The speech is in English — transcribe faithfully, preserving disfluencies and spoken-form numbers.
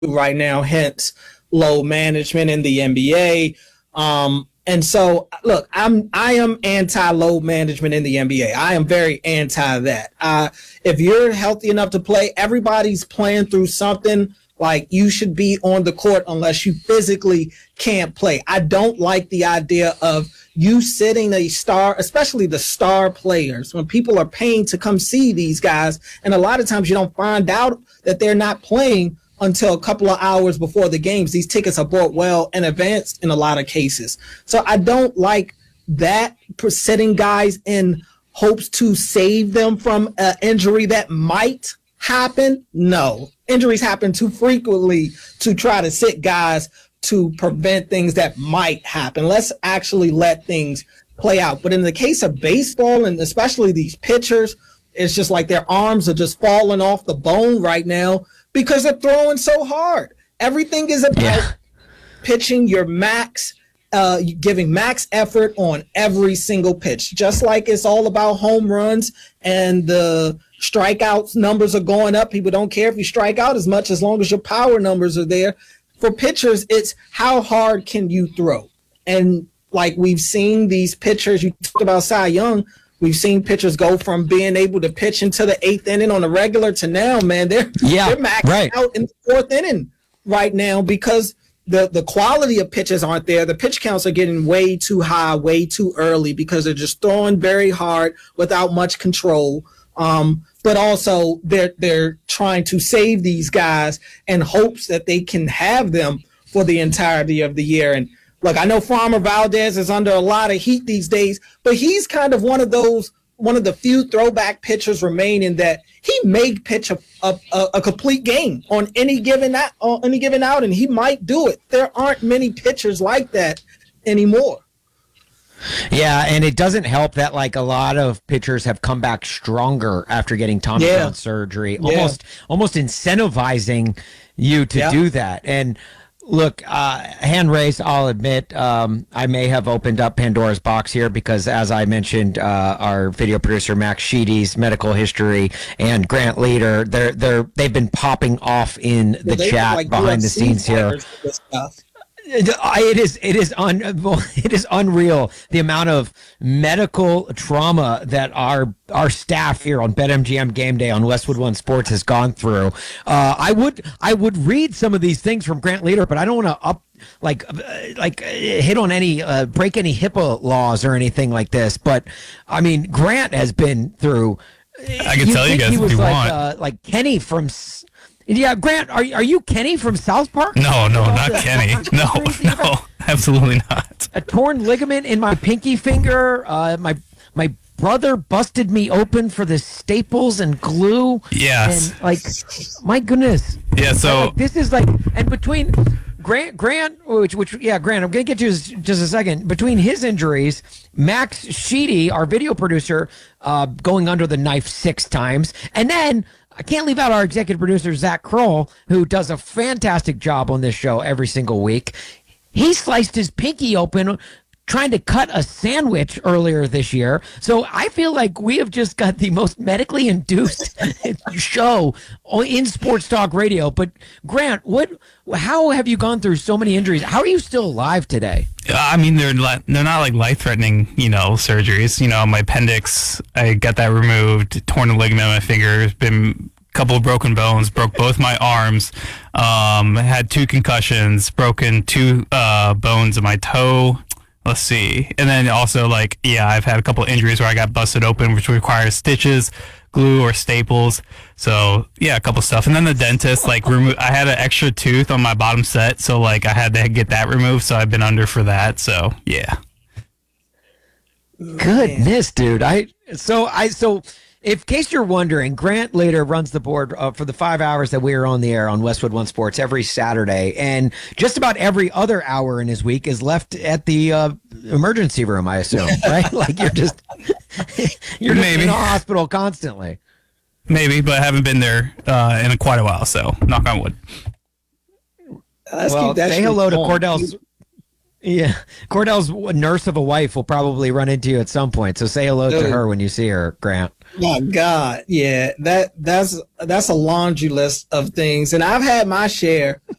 right now, hence load management in the N B A. Um, and so, look, I'm I am anti load management in the N B A. I am very anti that. Uh, if you're healthy enough to play, everybody's playing through something. Like, you should be on the court unless you physically can't play. I don't like the idea of you sitting a star, especially the star players, when people are paying to come see these guys. And a lot of times you don't find out that they're not playing until a couple of hours before the games. These tickets are bought well in advance in a lot of cases. So I don't like that, sitting guys in hopes to save them from an injury that might happen. No, injuries happen too frequently to try to sit guys to prevent things that might happen. Let's actually let things play out. But in the case of baseball, and especially these pitchers, it's just like their arms are just falling off the bone right now because they're throwing so hard. Everything is about yeah. pitching your max, uh, giving max effort on every single pitch, just like it's all about home runs and the strikeouts numbers are going up. People don't care if you strike out as much as long as your power numbers are there. For pitchers, it's how hard can you throw? And like we've seen these pitchers, you talked about Cy Young, we've seen pitchers go from being able to pitch into the eighth inning on a regular to now, man, they're, yeah, they're maxed right. out in the fourth inning right now because the, the quality of pitches aren't there. The pitch counts are getting way too high, way too early because they're just throwing very hard without much control. Um, but also they're they're trying to save these guys in hopes that they can have them for the entirety of the year. And look, I know Farmer Valdez is under a lot of heat these days, but he's kind of one of those, one of the few throwback pitchers remaining that he may pitch a a, a complete game on any given out, on any given out, and he might do it. There aren't many pitchers like that anymore. Yeah, and it doesn't help that like a lot of pitchers have come back stronger after getting Tommy yeah. John surgery, yeah. almost almost incentivizing you to yeah. do that. And look, uh, hand raised, I'll admit, um, I may have opened up Pandora's box here because, as I mentioned, uh, our video producer Max Sheedy's medical history and Grant Leader, they're they're they've been popping off in the well, chat like behind U F C the scenes here. It is it is un it is unreal the amount of medical trauma that our our staff here on BetMGM Game Day on Westwood One Sports has gone through. Uh, I would I would read some of these things from Grant Leader, but I don't want to up like uh, like uh, hit on any uh, break any HIPAA laws or anything like this. But I mean, Grant has been through. I can tell you guys he was if you like, want. Uh, like Kenny from. Yeah, Grant, are are you Kenny from South Park? No, no, not Kenny. No, no, absolutely not. A torn ligament in my pinky finger. Uh, my my brother busted me open for the staples and glue. Yes. And like, my goodness. Yeah. So like, this is like, and between Grant, Grant, which which yeah, Grant, I'm gonna get to in just a second. Between his injuries, Max Sheedy, our video producer, uh, going under the knife six times, and then. I can't leave out our executive producer, Zach Kroll, who does a fantastic job on this show every single week. He sliced his pinky open trying to cut a sandwich earlier this year. So I feel like we have just got the most medically induced show in sports talk radio. But Grant, what? How have you gone through so many injuries? How are you still alive today? I mean, they're they're not like life-threatening, you know, surgeries. You know, my appendix, I got that removed, torn a ligament in my finger, been a couple of broken bones, broke both my arms, um, had two concussions, broken two uh, bones in my toe. Let's see. And then also, like, yeah, I've had a couple of injuries where I got busted open, which requires stitches, glue, or staples. So, yeah, a couple of stuff. And then the dentist, like, remo- I had an extra tooth on my bottom set, so, like, I had to get that removed, so I've been under for that. So, yeah. Goodness, dude. I so I so in case you're wondering, Grant later runs the board uh, for the five hours that we are on the air on Westwood One Sports every Saturday, and just about every other hour in his week is left at the uh, emergency room, I assume, right? Like you're just you're just Maybe. in a hospital constantly. Maybe, but I haven't been there uh, in a, quite a while, so knock on wood. Let's well, keep that say hello to going. Cordell's. Yeah, Cordell's nurse of a wife will probably run into you at some point, so say hello Dude. to her when you see her, Grant. My God, yeah, that that's that's a laundry list of things, and I've had my share